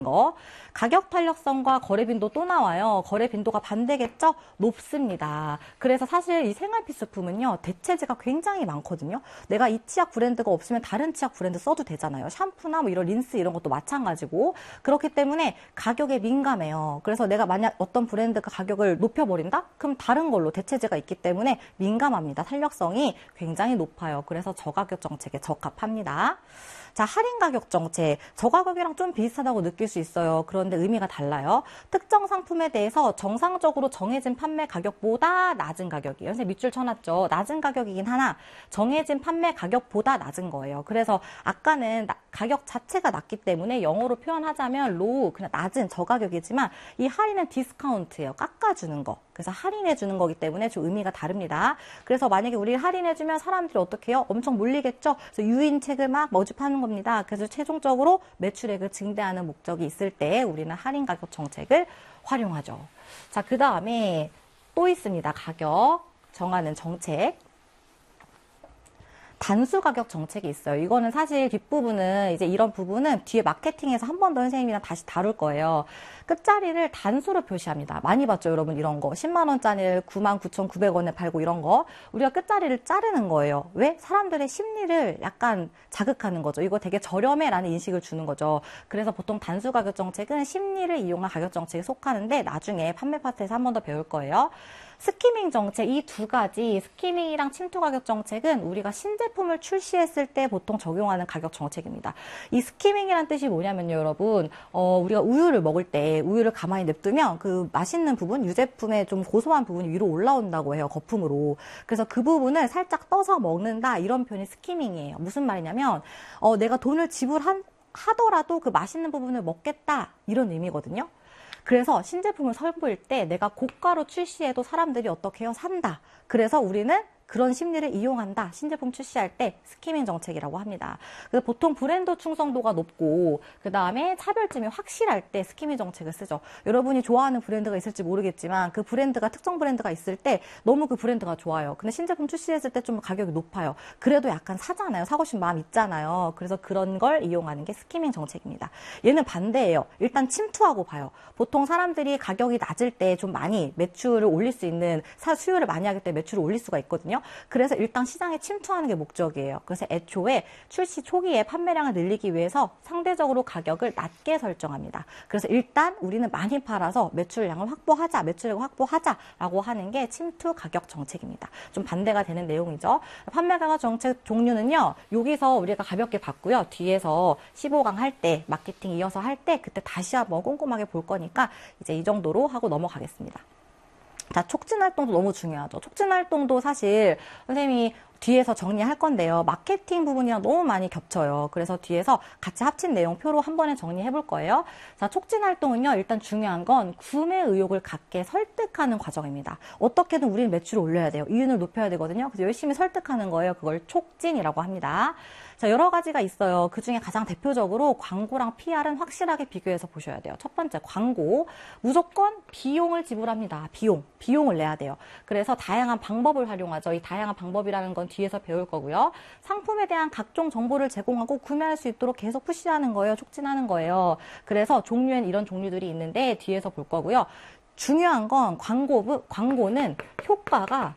거. 가격 탄력성과 거래 빈도 또 나와요. 거래 빈도가 반대겠죠? 높습니다. 그래서 사실 이 생활 필수품은요, 대체재가 굉장히 많거든요. 내가 이 치약 브랜드가 없으면 다른 치약 브랜드 써도 되잖아요. 샴푸나 뭐 이런 린스 이런 것도 마찬가지고. 그렇기 때문에 가격에 민감해요. 그래서 내가 만약 어떤 브랜드가 가격을 높여버린다? 그럼 다른 걸로 대체재가 있기 때문에 민감합니다. 탄력성이 굉장히 높아요. 그래서 저가격 정책에 적합합니다. 자, 할인 가격 정책. 저가격이랑 좀 비슷하다고 느낄 수 있어요. 그런데 의미가 달라요. 특정 상품에 대해서 정상적으로 정해진 판매 가격보다 낮은 가격이에요. 선생님 밑줄 쳐놨죠. 낮은 가격이긴 하나 정해진 판매 가격보다 낮은 거예요. 그래서 아까는 가격 자체가 낮기 때문에 영어로 표현하자면 low, 그냥 낮은 저가격이지만 이 할인은 디스카운트예요. 깎아주는 거. 그래서 할인해주는 거기 때문에 좀 의미가 다릅니다. 그래서 만약에 우리를 할인해주면 사람들이 어떻게 해요? 엄청 몰리겠죠? 그래서 유인책을 막 모집하는 겁니다. 그래서 최종적으로 매출액을 증대하는 목적이 있을 때 우리는 할인 가격 정책을 활용하죠. 자, 그 다음에 또 있습니다. 가격 정하는 정책. 단수 가격 정책이 있어요. 이거는 사실 뒷부분은 이제 이런 부분은 뒤에 마케팅에서 한 번 더 선생님이랑 다시 다룰 거예요. 끝자리를 단수로 표시합니다. 많이 봤죠, 여러분? 이런 거. 10만 원짜리를 99,900원에 팔고 이런 거. 우리가 끝자리를 자르는 거예요. 왜? 사람들의 심리를 약간 자극하는 거죠. 이거 되게 저렴해 라는 인식을 주는 거죠. 그래서 보통 단수 가격 정책은 심리를 이용한 가격 정책에 속하는데 나중에 판매 파트에서 한 번 더 배울 거예요. 스키밍 정책, 이 두 가지 스키밍이랑 침투 가격 정책은 우리가 신제품을 출시했을 때 보통 적용하는 가격 정책입니다. 이 스키밍이란 뜻이 뭐냐면요, 여러분. 우리가 우유를 먹을 때 우유를 가만히 냅두면 그 맛있는 부분, 유제품의 좀 고소한 부분이 위로 올라온다고 해요, 거품으로. 그래서 그 부분을 살짝 떠서 먹는다, 이런 표현이 스키밍이에요. 무슨 말이냐면 내가 돈을 지불하더라도 그 맛있는 부분을 먹겠다, 이런 의미거든요. 그래서 신제품을 선보일 때 내가 고가로 출시해도 사람들이 어떻게 해요? 산다. 그래서 우리는 그런 심리를 이용한다. 신제품 출시할 때 스키밍 정책이라고 합니다. 그래서 보통 브랜드 충성도가 높고 그 다음에 차별점이 확실할 때 스키밍 정책을 쓰죠. 여러분이 좋아하는 브랜드가 있을지 모르겠지만 그 브랜드가 특정 브랜드가 있을 때 너무 그 브랜드가 좋아요. 근데 신제품 출시했을 때 좀 가격이 높아요. 그래도 약간 사잖아요. 사고 싶은 마음 있잖아요. 그래서 그런 걸 이용하는 게 스키밍 정책입니다. 얘는 반대예요. 일단 침투하고 봐요. 보통 사람들이 가격이 낮을 때 좀 많이 매출을 올릴 수 있는 수요를 많이 하기 때문에 매출을 올릴 수가 있거든요. 그래서 일단 시장에 침투하는 게 목적이에요. 그래서 애초에 출시 초기에 판매량을 늘리기 위해서 상대적으로 가격을 낮게 설정합니다. 그래서 일단 우리는 많이 팔아서 매출량을 확보하자, 매출액을 확보하자라고 하는 게 침투 가격 정책입니다. 좀 반대가 되는 내용이죠. 판매 가격 정책 종류는요, 여기서 우리가 가볍게 봤고요. 뒤에서 15강 할 때, 마케팅 이어서 할 때 그때 다시 한번 꼼꼼하게 볼 거니까 이제 이 정도로 하고 넘어가겠습니다. 자, 촉진 활동도 너무 중요하죠. 촉진 활동도 사실 선생님이 뒤에서 정리할 건데요. 마케팅 부분이랑 너무 많이 겹쳐요. 그래서 뒤에서 같이 합친 내용 표로 한 번에 정리해 볼 거예요. 자, 촉진 활동은요, 일단 중요한 건 구매 의욕을 갖게 설득하는 과정입니다. 어떻게든 우리는 매출을 올려야 돼요. 이윤을 높여야 되거든요. 그래서 열심히 설득하는 거예요. 그걸 촉진이라고 합니다. 자, 여러 가지가 있어요. 그 중에 가장 대표적으로 광고랑 PR은 확실하게 비교해서 보셔야 돼요. 첫 번째, 광고. 무조건 비용을 지불합니다. 비용을 내야 돼요. 그래서 다양한 방법을 활용하죠. 이 다양한 방법이라는 건 뒤에서 배울 거고요. 상품에 대한 각종 정보를 제공하고 구매할 수 있도록 계속 푸시하는 거예요. 촉진하는 거예요. 그래서 종류엔 이런 종류들이 있는데 뒤에서 볼 거고요. 중요한 건 광고는 효과가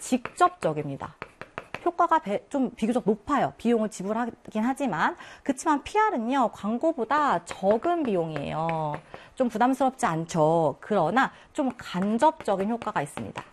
직접적입니다. 효과가 좀 비교적 높아요. 비용을 지불하긴 하지만. 그렇지만 PR은요, 광고보다 적은 비용이에요. 좀 부담스럽지 않죠. 그러나 좀 간접적인 효과가 있습니다.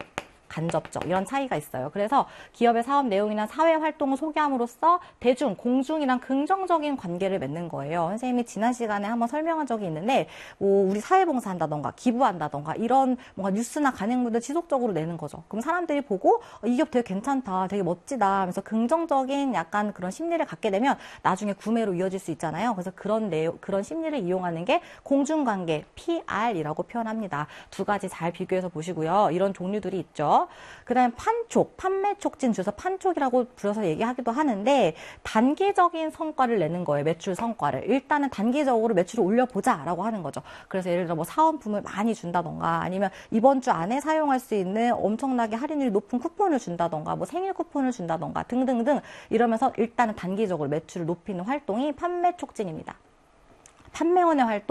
간접적, 이런 차이가 있어요. 그래서 기업의 사업 내용이나 사회 활동을 소개함으로써 공중이랑 긍정적인 관계를 맺는 거예요. 선생님이 지난 시간에 한번 설명한 적이 있는데, 뭐 우리 사회봉사한다던가 기부한다던가 이런 뭔가 뉴스나 간행물들 지속적으로 내는 거죠. 그럼 사람들이 보고 이 기업 되게 괜찮다, 되게 멋지다 하면서 긍정적인 약간 그런 심리를 갖게 되면 나중에 구매로 이어질 수 있잖아요. 그래서 그런 심리를 이용하는 게 공중관계, PR이라고 표현합니다. 두 가지 잘 비교해서 보시고요. 이런 종류들이 있죠. 그 다음에 판매 촉진, 줄여서 판촉이라고 불러서 얘기하기도 하는데 단기적인 성과를 내는 거예요. 매출 성과를. 일단은 단기적으로 매출을 올려보자 라고 하는 거죠. 그래서 예를 들어 뭐 사은품을 많이 준다던가 아니면 이번 주 안에 사용할 수 있는 엄청나게 할인율이 높은 쿠폰을 준다던가 뭐 생일 쿠폰을 준다던가 등등등 이러면서 일단은 단기적으로 매출을 높이는 활동이 판매 촉진입니다. 판매원의 활동